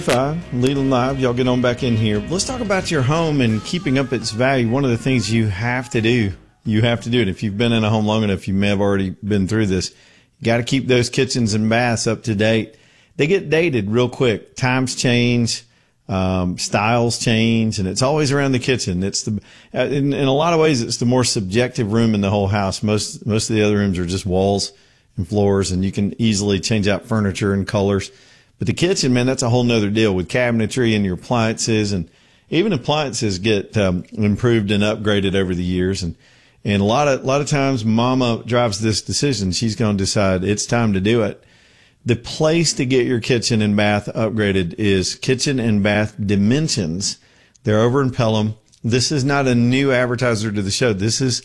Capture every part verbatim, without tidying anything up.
Leland Live, y'all get on back in here. Let's talk about your home and keeping up its value. One of the things you have to do, you have to do it. If you've been in a home long enough, you may have already been through this. You got to keep those kitchens and baths up to date. They get dated real quick. Times change, um, styles change, and it's always around the kitchen. It's the, in, in a lot of ways, it's the more subjective room in the whole house. Most, most of the other rooms are just walls and floors, and you can easily change out furniture and colors. But the kitchen, man, that's a whole nother deal with cabinetry and your appliances, and even appliances get um, improved and upgraded over the years. And and a lot of a lot of times, Mama drives this decision. She's going to decide it's time to do it. The place to get your kitchen and bath upgraded is Kitchen and Bath Dimensions. They're over in Pelham. This is not a new advertiser to the show. This is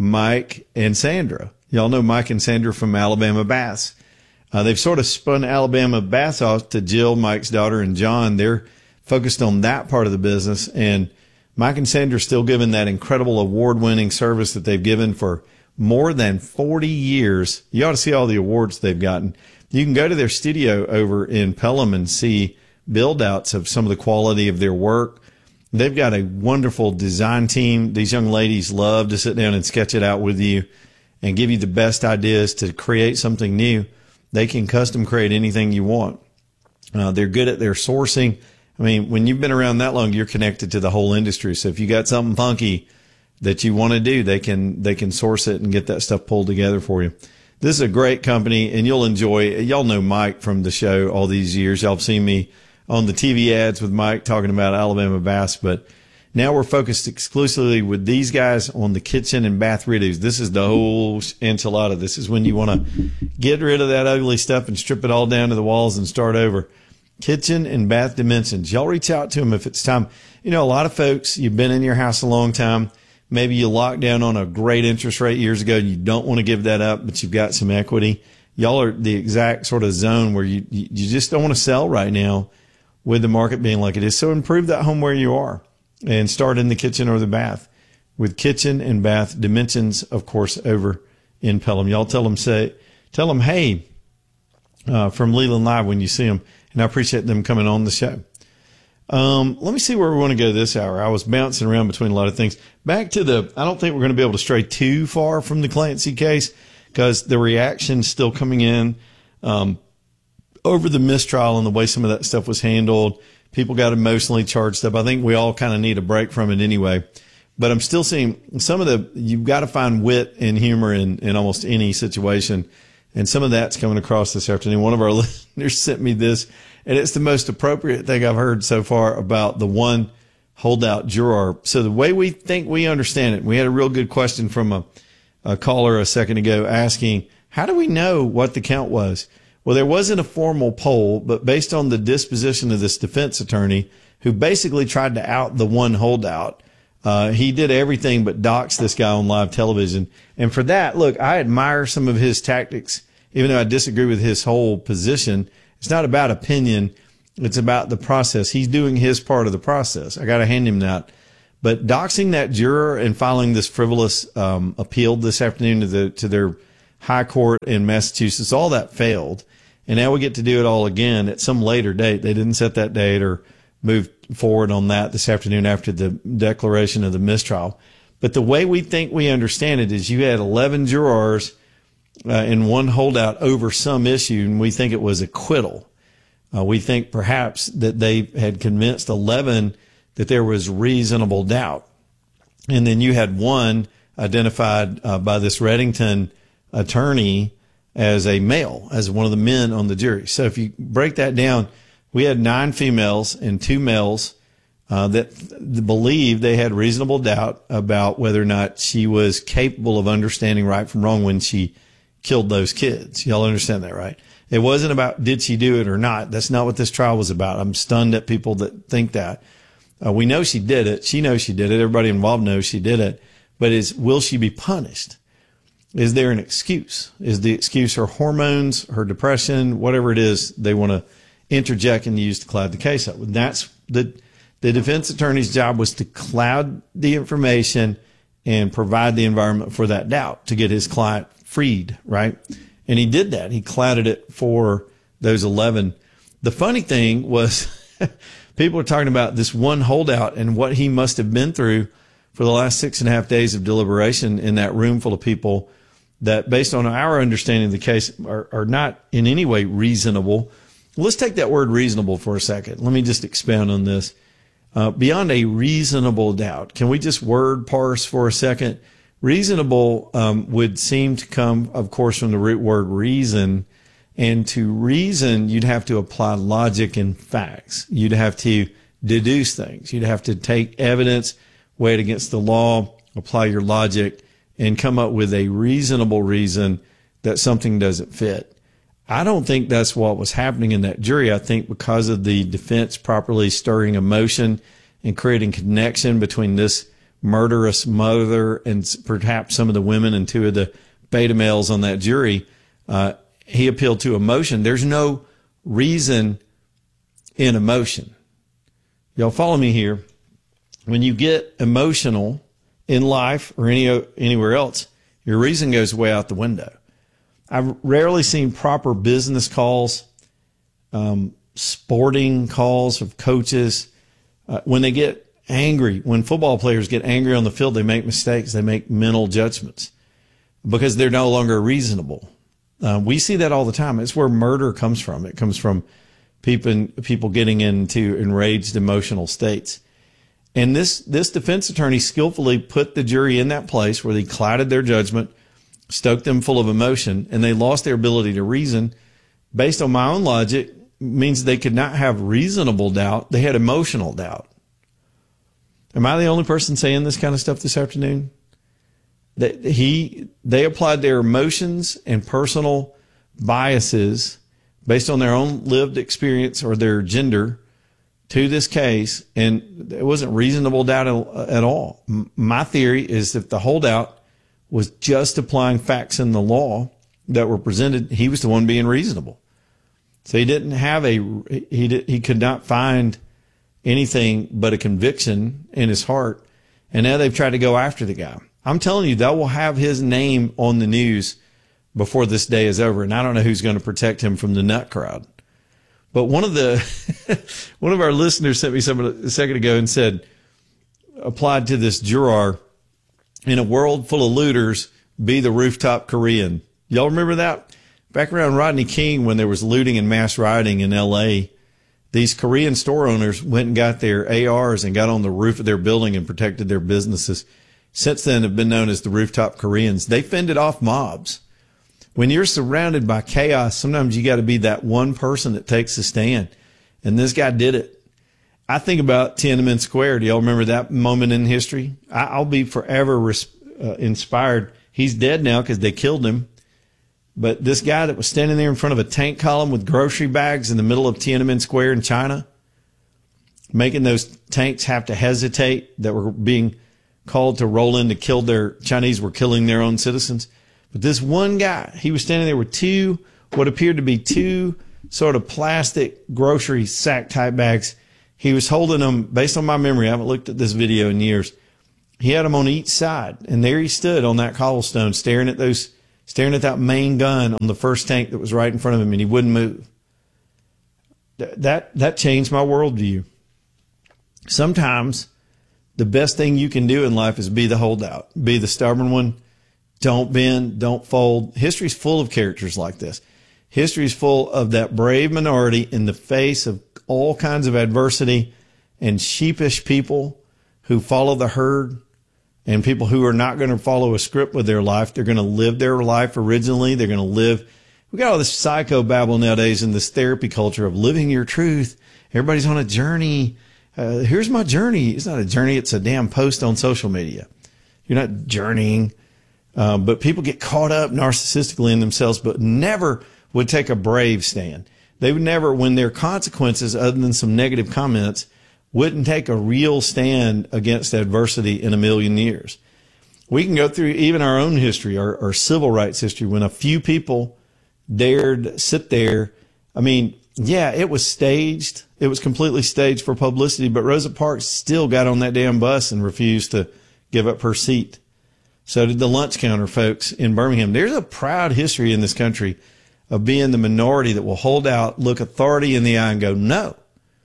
Mike and Sandra. Y'all know Mike and Sandra from Alabama Baths. Uh, they've sort of spun Alabama Baths off to Jill, Mike's daughter, and John. They're focused on that part of the business. And Mike and Sandra are still giving that incredible award-winning service that they've given for more than forty years. You ought to see all the awards they've gotten. You can go to their studio over in Pelham and see build-outs of some of the quality of their work. They've got a wonderful design team. These young ladies love to sit down and sketch it out with you and give you the best ideas to create something new. They can custom create anything you want. Uh, they're good at their sourcing. I mean, when you've been around that long, you're connected to the whole industry. So if you got something funky that you want to do, they can, they can source it and get that stuff pulled together for you. This is a great company, and you'll enjoy it. Y'all know Mike from the show all these years. Y'all have seen me on the T V ads with Mike talking about Alabama Baths, but now we're focused exclusively with these guys on the kitchen and bath redos. This is the whole enchilada. This is when you want to get rid of that ugly stuff and strip it all down to the walls and start over. Kitchen and Bath Dimensions. Y'all reach out to them if it's time. You know, a lot of folks, you've been in your house a long time. Maybe you locked down on a great interest rate years ago. You don't want to give that up, but you've got some equity. Y'all are the exact sort of zone where you, you just don't want to sell right now with the market being like it is. So improve that home where you are. And start in the kitchen or the bath with Kitchen and Bath Dimensions, of course, over in Pelham. Y'all tell them, say, tell them, hey, uh, from Leland Live when you see them. And I appreciate them coming on the show. Um, let me see where we want to go this hour. I was bouncing around between a lot of things. Back to the, I don't think we're going to be able to stray too far from the Clancy case because the reaction's still coming in, um, over the mistrial and the way some of that stuff was handled. People got emotionally charged up. I think we all kind of need a break from it anyway. But I'm still seeing some of the, you've got to find wit and humor in, in almost any situation. And some of that's coming across this afternoon. One of our listeners sent me this, and it's the most appropriate thing I've heard so far about the one holdout juror. So the way we think we understand it, we had a real good question from a, a caller a second ago asking, how do we know what the count was? Well, there wasn't a formal poll, but based on the disposition of this defense attorney who basically tried to out the one holdout, uh, he did everything but dox this guy on live television. And for that, look, I admire some of his tactics, even though I disagree with his whole position. It's not about opinion. It's about the process. He's doing his part of the process. I got to hand him that. But doxing that juror and filing this frivolous um, appeal this afternoon to the to their high court in Massachusetts, all that failed. And now we get to do it all again at some later date. They didn't set that date or move forward on that this afternoon after the declaration of the mistrial. But the way we think we understand it is you had eleven jurors uh, and one holdout over some issue, and we think it was acquittal. Uh, we think perhaps that they had convinced eleven that there was reasonable doubt. And then you had one identified uh, by this Reddington attorney as a male, as one of the men on the jury. So if you break that down, we had nine females and two males uh, that believed they had reasonable doubt about whether or not she was capable of understanding right from wrong when she killed those kids. Y'all understand that, right? It wasn't about did she do it or not. That's not what this trial was about. I'm stunned at people that think that. Uh, we know she did it. She knows she did it. Everybody involved knows she did it. But is will she be punished? Is there an excuse? Is the excuse her hormones, her depression, whatever it is they want to interject and use to cloud the case up? That's the the defense attorney's job, was to cloud the information and provide the environment for that doubt to get his client freed, right? And he did that. He clouded it for those eleven. The funny thing was People are talking about this one holdout and what he must have been through for the last six and a half days of deliberation in that room full of people that, based on our understanding of the case, are, are not in any way reasonable. Let's take that word reasonable for a second. Let me just expound on this. Uh, beyond a reasonable doubt, can we just word parse for a second? Reasonable um, would seem to come, of course, from the root word reason. And to reason, you'd have to apply logic and facts. You'd have to deduce things. You'd have to take evidence, weigh it against the law, apply your logic, and come up with a reasonable reason that something doesn't fit. I don't think that's what was happening in that jury. I think because of the defense properly stirring emotion and creating connection between this murderous mother and perhaps some of the women and two of the beta males on that jury, uh, he appealed to emotion. There's no reason in emotion. Y'all follow me here. When you get emotional in life or any anywhere else, your reason goes way out the window. I've rarely seen proper business calls, um, sporting calls of coaches. Uh, when they get angry, when football players get angry on the field, they make mistakes. They make mental judgments because they're no longer reasonable. Uh, we see that all the time. It's where murder comes from. It comes from people, people getting into enraged emotional states. And this, this defense attorney skillfully put the jury in that place where they clouded their judgment, stoked them full of emotion, and they lost their ability to reason. Based on my own logic, means they could not have reasonable doubt. They had emotional doubt. Am I the only person saying this kind of stuff this afternoon? That he, they applied their emotions and personal biases based on their own lived experience or their gender to this case, and it wasn't reasonable doubt at all. My theory is that the holdout was just applying facts in the law that were presented. He was the one being reasonable. So he didn't have a, he did, he could not find anything but a conviction in his heart. And now they've tried to go after the guy. I'm telling you, they will have his name on the news before this day is over. And I don't know who's going to protect him from the nut crowd. But one of the, one of our listeners sent me something a second ago and said, applied to this juror, in a world full of looters, be the rooftop Korean. Y'all remember that? Back around Rodney King, when there was looting and mass rioting in L A, these Korean store owners went and got their A Rs and got on the roof of their building and protected their businesses. Since then have been known as the rooftop Koreans. They fended off mobs. When you're surrounded by chaos, sometimes you got to be that one person that takes a stand. And this guy did it. I think about Tiananmen Square. Do y'all remember that moment in history? I'll be forever res- uh, inspired. He's dead now because they killed him. But this guy that was standing there in front of a tank column with grocery bags in the middle of Tiananmen Square in China, making those tanks have to hesitate that were being called to roll in to kill their, Chinese were killing their own citizens. But this one guy, he was standing there with two, what appeared to be two sort of plastic grocery sack type bags. He was holding them, based on my memory, I haven't looked at this video in years. He had them on each side. And there he stood on that cobblestone staring at those, staring at that main gun on the first tank that was right in front of him, and he wouldn't move. That, that changed my worldview. Sometimes the best thing you can do in life is be the holdout, be the stubborn one. Don't bend, don't fold. History's full of characters like this. History's full of that brave minority in the face of all kinds of adversity and sheepish people who follow the herd and people who are not going to follow a script with their life. They're going to live their life originally. They're going to live. We got all this psychobabble nowadays in this therapy culture of living your truth. Everybody's on a journey. Uh, here's my journey. It's not a journey. It's a damn post on social media. You're not journeying. Uh, but people get caught up narcissistically in themselves, but never would take a brave stand. They would never, when there are consequences other than some negative comments, wouldn't take a real stand against adversity in a million years. We can go through even our own history, our, our civil rights history, when a few people dared sit there. I mean, yeah, it was staged. It was completely staged for publicity, but Rosa Parks still got on that damn bus and refused to give up her seat. So did the lunch counter folks in Birmingham. There's a proud history in this country of being the minority that will hold out, look authority in the eye and go, no.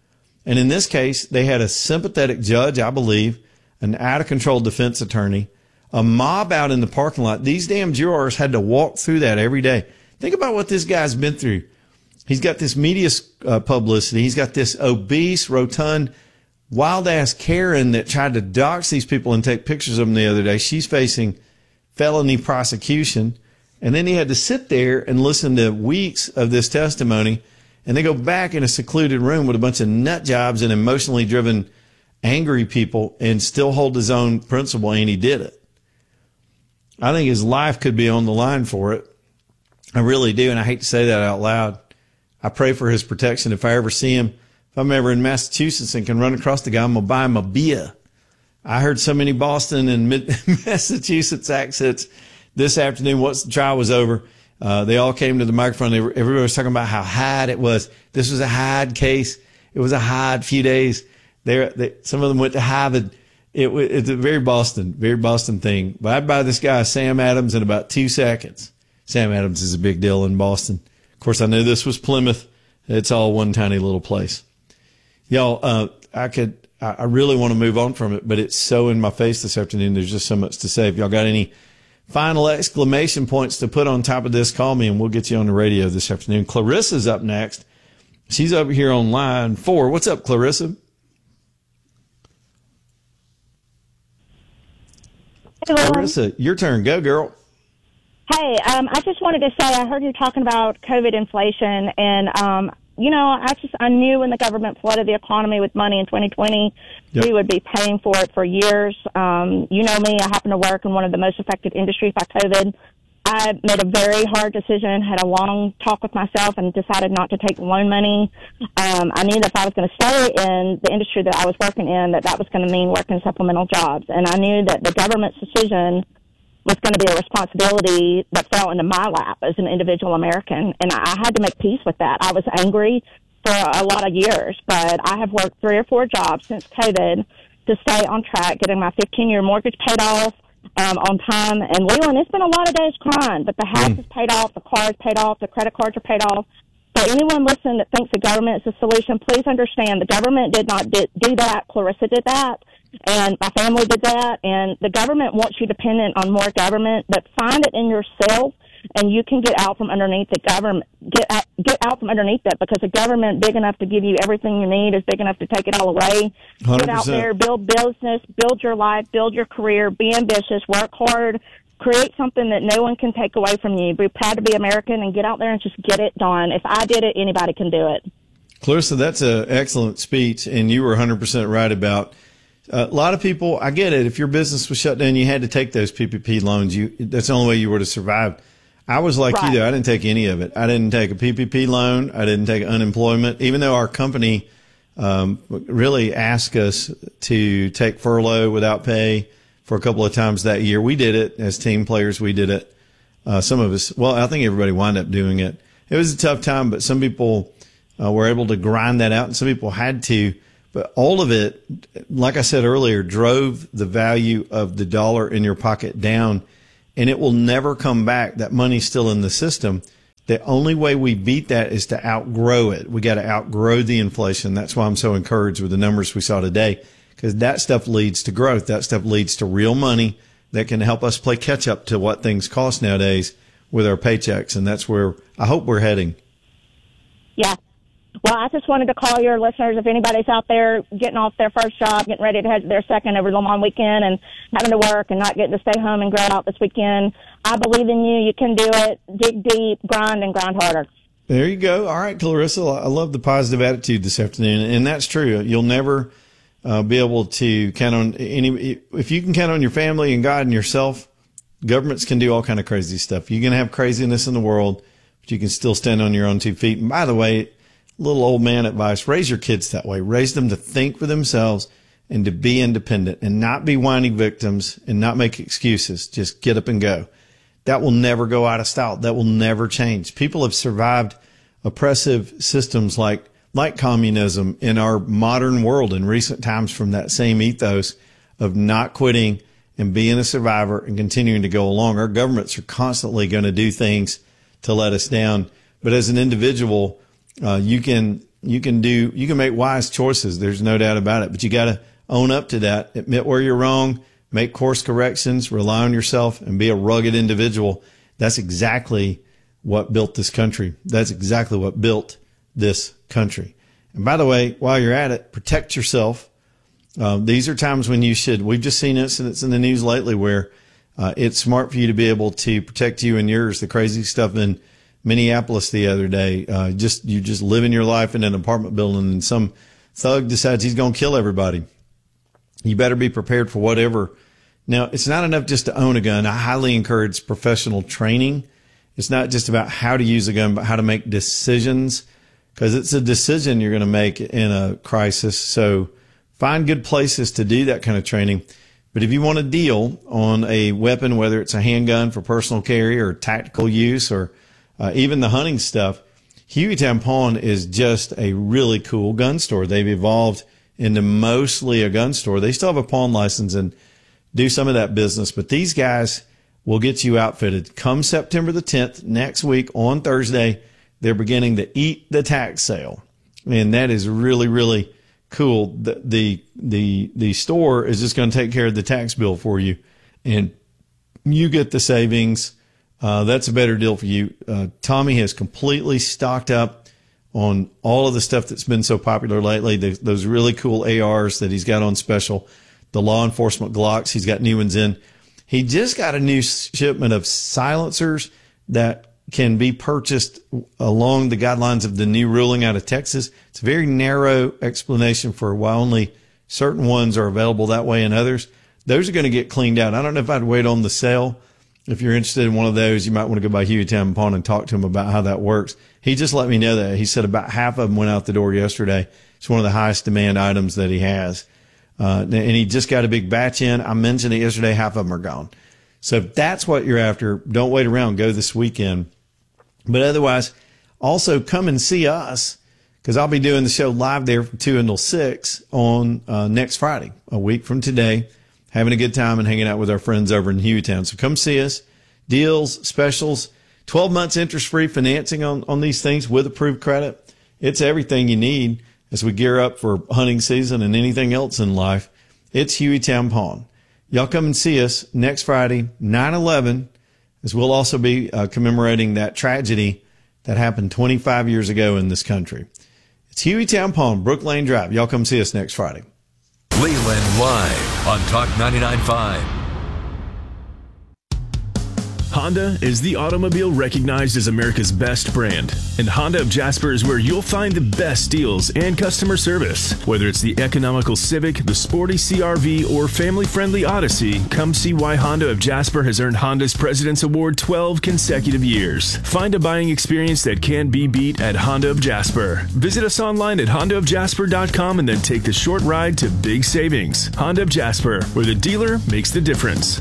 And in this case, they had a sympathetic judge, I believe, an out-of-control defense attorney, a mob out in the parking lot. These damn jurors had to walk through that every day. Think about what this guy's been through. He's got this media uh, publicity. He's got this obese, rotund, wild-ass Karen that tried to dox these people and take pictures of them the other day. She's facing felony prosecution. And then he had to sit there and listen to weeks of this testimony. And they go back in a secluded room with a bunch of nut jobs and emotionally driven, angry people and still hold his own principle, and he did it. I think his life could be on the line for it. I really do, and I hate to say that out loud. I pray for his protection. If I ever see him, if I'm ever in Massachusetts and can run across the guy, I'm going to buy him a beer. I heard so many Boston and Massachusetts accents this afternoon. Once the trial was over, uh, they all came to the microphone. They were, everybody was talking about how hard it was. This was a hard case. It was a hard few days. They, they, some of them went to Harvard. It, it's a very Boston, very Boston thing. But I'd buy this guy, Sam Adams, in about two seconds. Sam Adams is a big deal in Boston. Of course, I knew this was Plymouth. It's all one tiny little place. Y'all, uh, I could, I really want to move on from it, but it's so in my face this afternoon. There's just so much to say. If y'all got any final exclamation points to put on top of this, call me and we'll get you on the radio this afternoon. Clarissa's up next. She's over here on line four. What's up, Clarissa? Hello. Clarissa, your turn. Go, girl. Hey, um, I just wanted to say I heard you talking about COVID inflation, and um, you know, I just I knew when the government flooded the economy with money in twenty twenty, yep. we would be paying for it for years. Um, you know me, I happen to work in one of the most affected industries by COVID. I made a very hard decision, had a long talk with myself, and decided not to take loan money. Um, I knew that if I was going to stay in the industry that I was working in, that that was going to mean working supplemental jobs. And I knew that the government's decision was going to be a responsibility that fell into my lap as an individual American. And I had to make peace with that. I was angry for a lot of years, but I have worked three or four jobs since COVID to stay on track, getting my fifteen-year mortgage paid off um, on time. And Leland, it's been a lot of days crying, but the house mm. is paid off, the car is paid off, the credit cards are paid off. So anyone listening that thinks the government is the solution, please understand the government did not do that. Clarissa did that, and my family did that. And the government wants you dependent on more government, but find it in yourself, and you can get out from underneath the government. Get out, get out from underneath that, because a government big enough to give you everything you need is big enough to take it all away. one hundred percent. Get out there, build business, build your life, build your career, be ambitious, work hard. Create something that no one can take away from you. Be proud to be American and get out there and just get it done. If I did it, anybody can do it. Clarissa, that's an excellent speech, and you were one hundred percent right about uh, a lot of people. I get it. If your business was shut down, you had to take those P P P loans. You That's the only way you would have survived. I was like right. you, though. I didn't take any of it. I didn't take a P P P loan. I didn't take unemployment, even though our company um, really asked us to take furlough without pay for a couple of times that year. We did it as team players. We did it. Uh, some of us, well, I think everybody wound up doing it. It was a tough time, but some people uh, were able to grind that out, and some people had to. But all of it, like I said earlier, drove the value of the dollar in your pocket down, and it will never come back. That money's still in the system. The only way we beat that is to outgrow it. We got to outgrow the inflation. That's why I'm so encouraged with the numbers we saw today, because that stuff leads to growth. That stuff leads to real money that can help us play catch up to what things cost nowadays with our paychecks. And that's where I hope we're heading. Yeah. Well, I just wanted to call your listeners, if anybody's out there getting off their first job, getting ready to head to their second over the long weekend and having to work and not getting to stay home and grow out this weekend, I believe in you. You can do it. Dig deep, grind, and grind harder. There you go. All right, Clarissa, I love the positive attitude this afternoon. And that's true. You'll never uh, be able to count on any, if you can count on your family and God and yourself, governments can do all kind of crazy stuff. You can have craziness in the world, but you can still stand on your own two feet. And by the way, little old man advice, raise your kids that way. Raise them to think for themselves and to be independent and not be whiny victims and not make excuses. Just get up and go. That will never go out of style. That will never change. People have survived oppressive systems like, like communism in our modern world in recent times from that same ethos of not quitting and being a survivor and continuing to go along. Our governments are constantly going to do things to let us down. But as an individual, Uh, you can You can do, you can make wise choices. There's no doubt about it, but you got to own up to that, admit where you're wrong, make course corrections, rely on yourself, and be a rugged individual. That's exactly what built this country. That's exactly what built this country. And by the way, while you're at it, protect yourself. Uh, these are times when you should, we've just seen incidents in the news lately where uh, it's smart for you to be able to protect you and yours. The crazy stuff in Minneapolis the other day, uh, just, you just living your life in an apartment building and some thug decides he's going to kill everybody. You better be prepared for whatever. Now, it's not enough just to own a gun. I highly encourage professional training. It's not just about how to use a gun, but how to make decisions, because it's a decision you're going to make in a crisis. So find good places to do that kind of training. But if you want a deal on a weapon, whether it's a handgun for personal carry or tactical use or uh, even the hunting stuff, Hueytown Pawn is just a really cool gun store. They've evolved into mostly a gun store. They still have a pawn license and do some of that business, but these guys will get you outfitted. Come September the tenth, next week on Thursday, they're beginning the Eat the Tax sale. And that is really, really cool. The, the, the, the store is just going to take care of the tax bill for you and you get the savings. Uh, that's a better deal for you. Uh, Tommy has completely stocked up on all of the stuff that's been so popular lately. The, those really cool A Rs that he's got on special, the law enforcement Glocks, he's got new ones in. He just got a new shipment of silencers that can be purchased along the guidelines of the new ruling out of Texas. It's a very narrow explanation for why only certain ones are available that way and others. Those are going to get cleaned out. I don't know if I'd wait on the sale. If you're interested in one of those, you might want to go by Hueytown Pawn and talk to him about how that works. He just let me know that. He said about half of them went out the door yesterday. It's one of the highest demand items that he has. Uh, and he just got a big batch in. I mentioned it yesterday. Half of them are gone. So if that's what you're after, don't wait around. Go this weekend. But otherwise, also come and see us because I'll be doing the show live there from two until six on uh, next Friday, a week from today, having a good time and hanging out with our friends over in Hueytown. So come see us. Deals, specials, twelve months interest-free financing on, on these things with approved credit. It's everything you need as we gear up for hunting season and anything else in life. It's Hueytown Pawn. Y'all come and see us next Friday, nine eleven, as we'll also be uh, commemorating that tragedy that happened twenty-five years ago in this country. It's Hueytown Pawn, Brook Lane Drive. Y'all come see us next Friday. Leland Live on Talk ninety-nine point five. Honda is the automobile recognized as America's best brand, and Honda of Jasper is where you'll find the best deals and customer service. Whether it's the economical Civic, the sporty C R V, or family-friendly Odyssey, come see why Honda of Jasper has earned Honda's President's Award twelve consecutive years. Find a buying experience that can't be beat at Honda of Jasper. Visit us online at honda of jasper dot com and then take the short ride to big savings. Honda of Jasper, where the dealer makes the difference.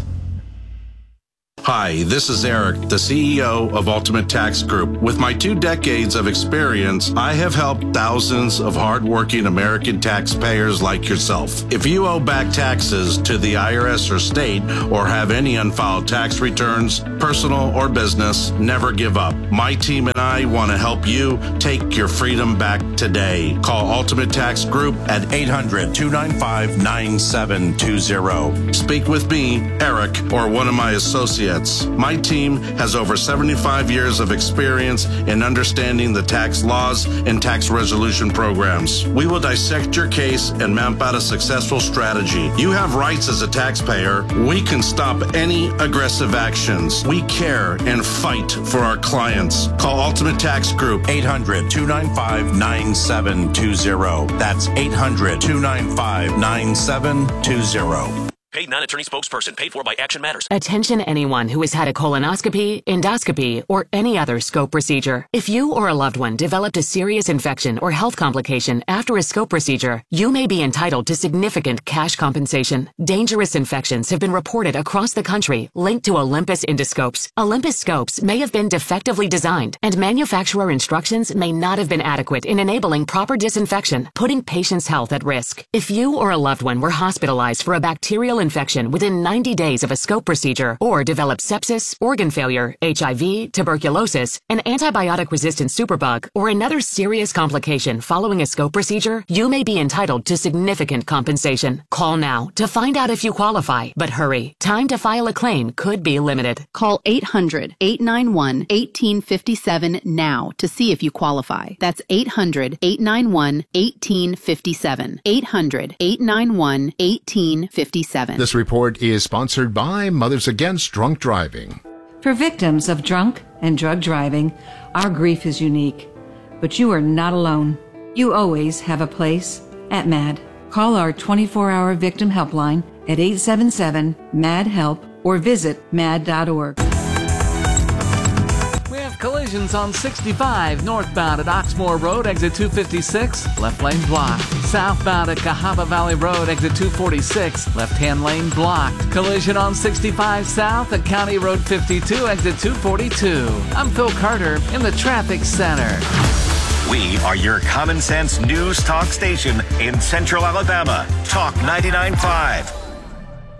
Hi, this is Eric, the C E O of Ultimate Tax Group. With my two decades of experience, I have helped thousands of hardworking American taxpayers like yourself. If you owe back taxes to the I R S or state or have any unfiled tax returns, personal or business, never give up. My team and I want to help you take your freedom back today. Call Ultimate Tax Group at eight hundred, two nine five, nine seven two zero. Speak with me, Eric, or one of my associates. My team has over seventy-five years of experience in understanding the tax laws and tax resolution programs. We will dissect your case and map out a successful strategy. You have rights as a taxpayer. We can stop any aggressive actions. We care and fight for our clients. Call Ultimate Tax Group, eight hundred, two nine five, nine seven two zero. That's eight hundred, two nine five, nine seven two zero. Paid non-attorney spokesperson paid for by Action Matters. Attention anyone who has had a colonoscopy, endoscopy, or any other scope procedure. If you or a loved one developed a serious infection or health complication after a scope procedure, you may be entitled to significant cash compensation. Dangerous infections have been reported across the country linked to Olympus endoscopes. Olympus scopes may have been defectively designed, and manufacturer instructions may not have been adequate in enabling proper disinfection, putting patients' health at risk. If you or a loved one were hospitalized for a bacterial infection within ninety days of a scope procedure or develop sepsis, organ failure, H I V, tuberculosis, an antibiotic-resistant superbug, or another serious complication following a scope procedure, you may be entitled to significant compensation. Call now to find out if you qualify. But hurry, time to file a claim could be limited. Call eight hundred, eight nine one, one eight five seven now to see if you qualify. That's eight hundred, eight nine one, one eight five seven. eight hundred, eight nine one, one eight five seven. This report is sponsored by Mothers Against Drunk Driving. For victims of drunk and drug driving, our grief is unique. But you are not alone. You always have a place at MAD. Call our twenty-four hour victim helpline at eight seven seven, M A D, HELP or visit mad dot org. We have collisions on sixty-five northbound at Oxmoor Road, exit two fifty-six, left lane blocked. Southbound at Cahaba Valley Road, exit two forty-six, left-hand lane blocked. Collision on sixty-five south at County Road fifty-two, exit two forty-two. I'm Phil Carter in the Traffic Center. We are your common sense news talk station in Central Alabama. Talk ninety-nine point five.